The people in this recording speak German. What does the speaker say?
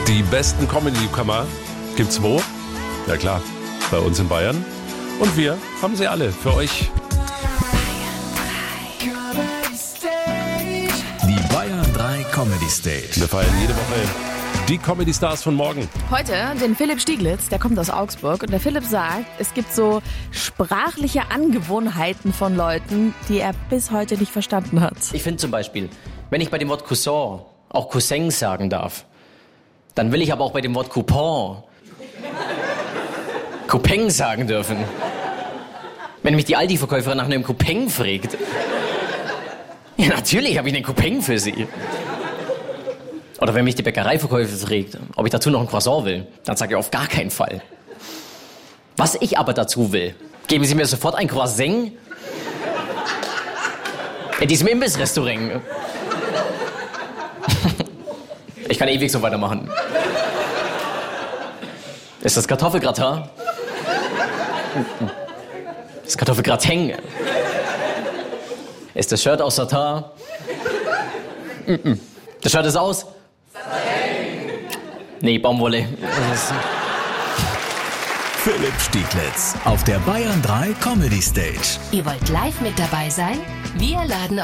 Die besten Comedy-Newcomer gibt's wo? Ja klar, bei uns in Bayern. Und wir haben sie alle für euch. Die Bayern 3 Comedy Stage. Wir feiern jede Woche die Comedy-Stars von morgen. Heute den Philipp Stieglitz, der kommt aus Augsburg. Und der Philipp sagt, es gibt so sprachliche Angewohnheiten von Leuten, die er bis heute nicht verstanden hat. Ich finde zum Beispiel, wenn ich bei dem Wort Cousin auch Cousin sagen darf, dann will ich aber auch bei dem Wort Coupon Coupeng sagen dürfen. Wenn mich die Aldi-Verkäuferin nach einem Coupeng fragt, ja natürlich habe ich einen Coupeng für sie. Oder wenn mich die Bäckereiverkäuferin fragt, ob ich dazu noch ein Croissant will, dann sage ich auf gar keinen Fall. Was ich aber dazu will, geben Sie mir sofort ein Croissant in diesem Imbissrestaurant. Ich kann ewig so weitermachen. Ist das Kartoffelgratin? Das Kartoffelgratin? Ist das Shirt aus Satin? Das Shirt ist aus? Nee, Baumwolle. Philipp Stieglitz auf der Bayern 3 Comedy Stage. Ihr wollt live mit dabei sein? Wir laden